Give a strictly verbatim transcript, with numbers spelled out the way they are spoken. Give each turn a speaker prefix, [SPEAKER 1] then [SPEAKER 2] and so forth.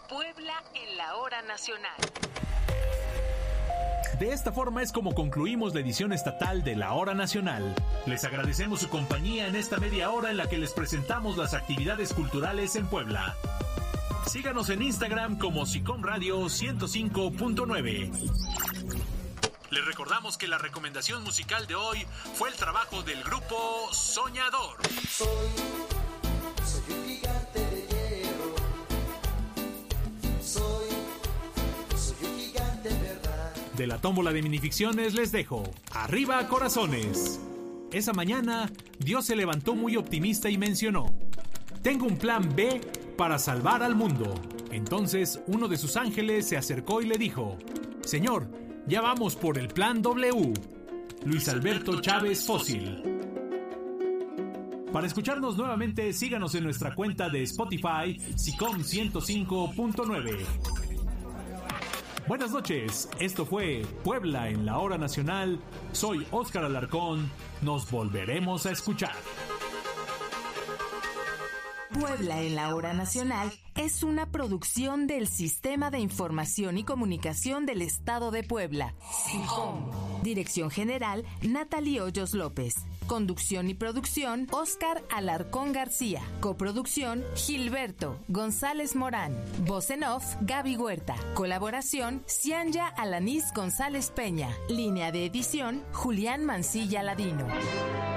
[SPEAKER 1] Puebla en la hora nacional.
[SPEAKER 2] De esta forma es como concluimos la edición estatal de la Hora Nacional. Les agradecemos su compañía en esta media hora en la que les presentamos las actividades culturales en Puebla. Síganos en Instagram como SICOM Radio ciento cinco punto nueve. Les recordamos que la recomendación musical de hoy fue el trabajo del grupo Soñador.
[SPEAKER 3] Soy, soy un gigante de hierro. Soy, soy un gigante en verdad.
[SPEAKER 2] De la tómbola de minificciones les dejo Arriba Corazones. Esa mañana, Dios se levantó muy optimista y mencionó: tengo un plan B para salvar al mundo. Entonces uno de sus ángeles se acercó y le dijo: Señor, ya vamos por el plan W. Luis Alberto Chávez Fósil. Para escucharnos nuevamente, síganos en nuestra cuenta de Spotify, SICOM ciento cinco punto nueve. Buenas noches, esto fue Puebla en la Hora Nacional. Soy Óscar Alarcón, nos volveremos a escuchar.
[SPEAKER 4] Puebla en la Hora Nacional es una producción del Sistema de Información y Comunicación del Estado de Puebla. SICOM. Dirección General, Natalie Hoyos López. Conducción y producción, Óscar Alarcón García. Coproducción, Gilberto González Morán. Voz en off, Gaby Huerta. Colaboración, Cianya Alanis González Peña. Línea de edición, Julián Mancilla Ladino.